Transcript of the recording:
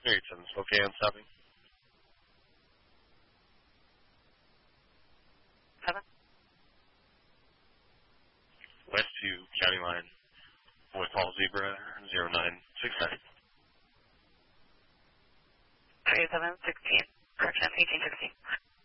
387, Spokane, stopping. 7. West to County Line, Boy Paul Zebra, 0969. 3716, correction, 1860.